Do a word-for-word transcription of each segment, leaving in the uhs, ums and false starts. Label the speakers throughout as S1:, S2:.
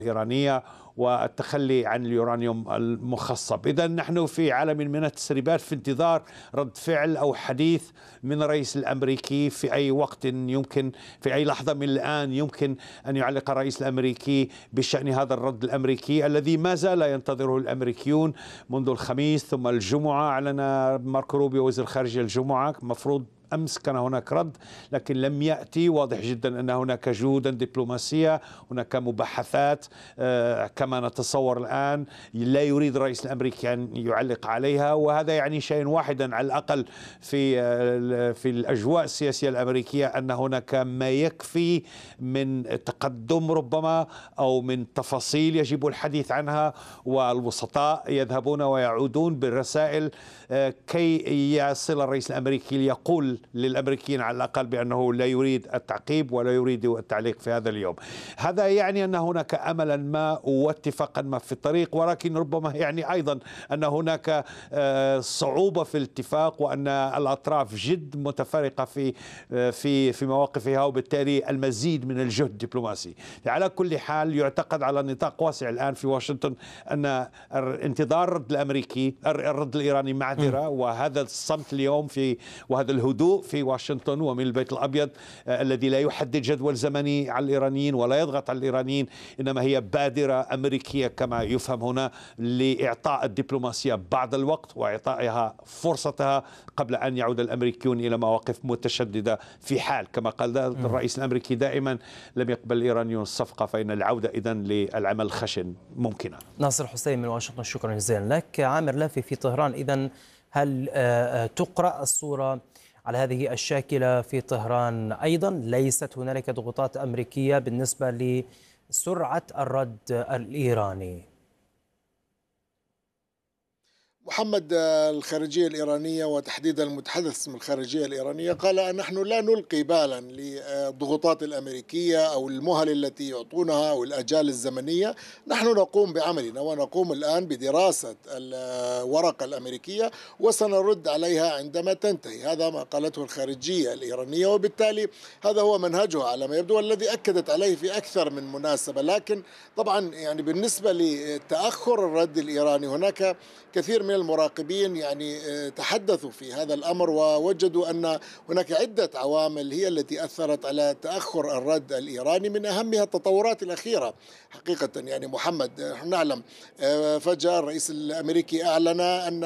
S1: الإيرانية والتخلي عن اليورانيوم المخصب. إذا نحن في عالم من التسريبات في انتظار رد فعل أو حديث من الرئيس الأمريكي في أي وقت يمكن، في أي لحظة من الآن يمكن أن يعلق الرئيس الأمريكي بشأن هذا الرد الأمريكي الذي ما زال ينتظره الأمريكيون منذ الخميس ثم الجمعة. أعلن ماركو روبيو وزير الخارجية الجمعة، مفروض أمس كان هناك رد لكن لم يأتي. واضح جدا أن هناك جهودا دبلوماسية، هناك مباحثات كما نتصور الآن، لا يريد الرئيس الأمريكي أن يعلق عليها، وهذا يعني شيء واحدا على الأقل في في الأجواء السياسية الأمريكية، أن هناك ما يكفي من تقدم ربما أو من تفاصيل يجب الحديث عنها، والوسطاء يذهبون ويعودون بالرسائل كي يصل الرئيس الأمريكي ليقول للأمريكيين على الأقل بأنه لا يريد التعقيب ولا يريد التعليق في هذا اليوم. هذا يعني أن هناك أملا ما واتفاقا ما في الطريق، ولكن ربما يعني أيضا أن هناك صعوبة في الاتفاق، وأن الأطراف جد متفرقة في في في مواقفها، وبالتالي المزيد من الجهد الدبلوماسي. على كل حال يعتقد على نطاق واسع الآن في واشنطن أن انتظار الرد الأمريكي الرد الإيراني معذرة، وهذا الصمت اليوم في وهذا الهدوء في واشنطن ومن البيت الأبيض الذي لا يحدد جدول زمني على الإيرانيين ولا يضغط على الإيرانيين، إنما هي بادرة أمريكية كما يفهم هنا لإعطاء الدبلوماسية بعض الوقت وإعطائها فرصتها قبل أن يعود الأمريكيون إلى مواقف متشددة، في حال كما قال الرئيس الأمريكي دائما لم يقبل الإيرانيون الصفقة فإن العودة إذن للعمل الخشن ممكنة.
S2: ناصر حسين من واشنطن، شكرا جزيلا لك. عامر لافي في طهران، إذن هل تقرأ الصورة على هذه الشاكلة في طهران أيضا؟ ليست هنالك ضغوطات أمريكية بالنسبة لسرعة الرد الإيراني؟
S3: محمد، الخارجية الإيرانية وتحديدا المتحدث من الخارجية الإيرانية قال نحن لا نلقي بالا للضغوطات الأمريكية أو المهل التي يعطونها أو الأجال الزمنية، نحن نقوم بعملنا ونقوم الآن بدراسة الورقة الأمريكية وسنرد عليها عندما تنتهي. هذا ما قالته الخارجية الإيرانية، وبالتالي هذا هو منهجها على ما يبدو الذي أكدت عليه في أكثر من مناسبة. لكن طبعا يعني بالنسبة لتأخر الرد الإيراني هناك كثير من المراقبين يعني تحدثوا في هذا الأمر ووجدوا أن هناك عدة عوامل هي التي أثرت على تأخر الرد الإيراني، من أهمها التطورات الأخيرة. حقيقة يعني محمد، نحن نعلم فجأة الرئيس الأمريكي أعلن أن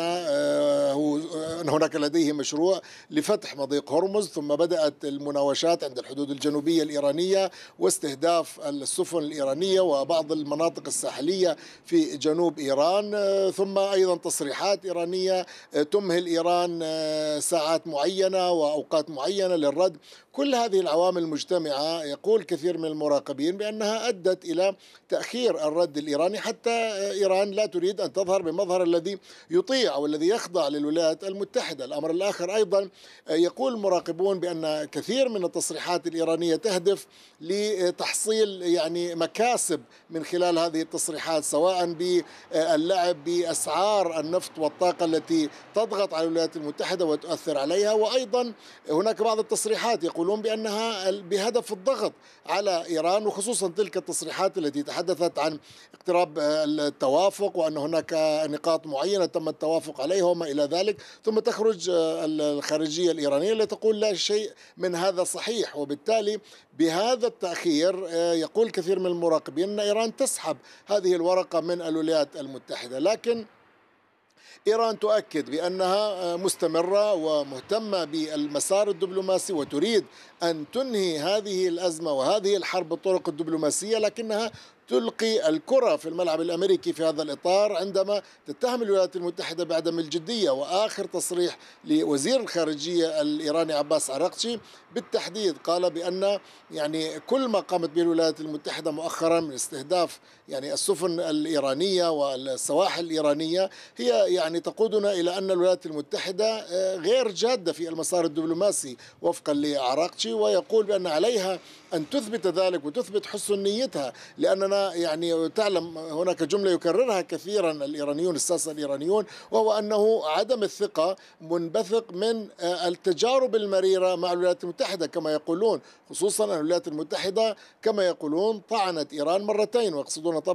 S3: أن هناك لديه مشروع لفتح مضيق هرمز، ثم بدأت المناوشات عند الحدود الجنوبية الإيرانية واستهداف السفن الإيرانية وبعض المناطق الساحلية في جنوب إيران، ثم أيضا تصريحات إيرانية تمهل إيران ساعات معينة وأوقات معينة للرد. كل هذه العوامل المجتمعة يقول كثير من المراقبين بأنها أدت إلى تأخير الرد الإيراني، حتى إيران لا تريد أن تظهر بمظهر الذي يطيع أو الذي يخضع للولايات المتحدة. الأمر الآخر أيضا يقول المراقبون بأن كثير من التصريحات الإيرانية تهدف لتحصيل يعني مكاسب من خلال هذه التصريحات، سواء باللعب بأسعار النفط والطاقة التي تضغط على الولايات المتحدة وتؤثر عليها، وأيضا هناك بعض التصريحات يقولون بأنها بهدف الضغط على إيران، وخصوصا تلك التصريحات التي تحدثت عن اقتراب التوافق وأن هناك نقاط معينة تم التوافق عليها وما إلى ذلك، ثم تخرج الخارجية الإيرانية لتقول لا شيء من هذا صحيح. وبالتالي بهذا التأخير يقول كثير من المراقبين أن إيران تسحب هذه الورقة من الولايات المتحدة، لكن إيران تؤكد بأنها مستمرة ومهتمة بالمسار الدبلوماسي وتريد أن تنهي هذه الأزمة وهذه الحرب بالطرق الدبلوماسية، لكنها تلقي الكرة في الملعب الأمريكي في هذا الإطار عندما تتهم الولايات المتحدة بعدم الجدية. وآخر تصريح لوزير الخارجية الإيراني عباس عراقچي بالتحديد قال بأن يعني كل ما قامت به الولايات المتحدة مؤخرا من استهداف يعني السفن الإيرانية والسواحل الإيرانية هي يعني تقودنا إلى أن الولايات المتحدة غير جادة في المسار الدبلوماسي وفقا لعراقچي، ويقول بأن عليها أن تثبت ذلك وتثبت حسن نيتها، لأننا أنا يعني تعلم هناك جملة يكررها كثيرا الإيرانيون الساسة الإيرانيون، وهو أنه عدم الثقة منبثق من التجارب المريرة مع الولايات المتحدة كما يقولون، خصوصا أن الولايات المتحدة كما يقولون طعنت إيران مرتين، ويقصدون طبعا